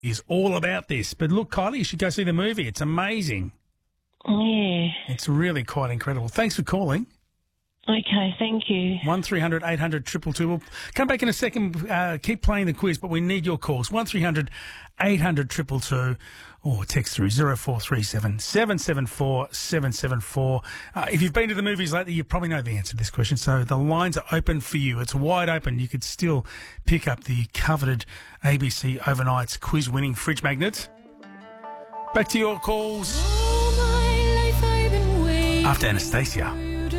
is all about this. But look, Kylie, you should go see the movie. It's amazing. Yeah. It's really quite incredible. Thanks for calling. Okay, thank you. 1300 800 222. We'll come back in a second. Keep playing the quiz, but we need your calls. 1300 800 222. Or text through 0437 774 774. If you've been to the movies lately, you probably know the answer to this question. So the lines are open for you. It's wide open. You could still pick up the coveted ABC Overnights quiz-winning fridge magnets. Back to your calls after Anastasia.